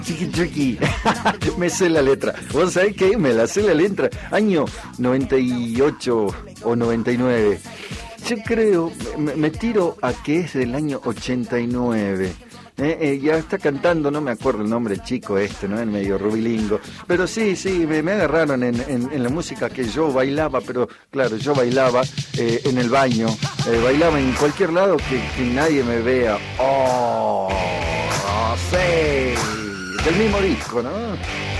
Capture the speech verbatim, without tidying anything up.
Chiqui chiqui. Me sé la letra. ¿Vos sabés qué? Me la sé la letra. Año noventa y ocho o noventa y nueve. Yo creo, me, me tiro a que es del año ochenta y nueve. Eh, eh, ya está cantando, no me acuerdo el nombre chico este, ¿no? En medio rubilingo. Pero sí, sí, me, me agarraron en, en, en la música que yo bailaba, pero claro, yo bailaba eh, en el baño, eh, bailaba en cualquier lado que, que nadie me vea. ¡Oh! ¡Sí! Del mismo disco, ¿no?